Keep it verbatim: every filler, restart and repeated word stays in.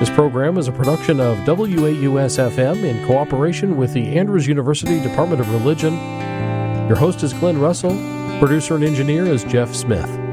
This program is a production of W A U S F M in cooperation with the Andrews University Department of Religion. Your host is Glenn Russell. Producer and engineer is Jeff Smith.